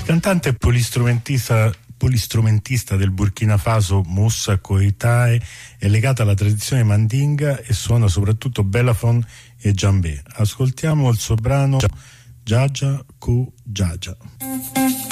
Cantante e polistrumentista del Burkina Faso, Moussa Koitae è legata alla tradizione mandinga e suona soprattutto bellafon e djembé. Ascoltiamo il suo brano Jaja Ku Jaja.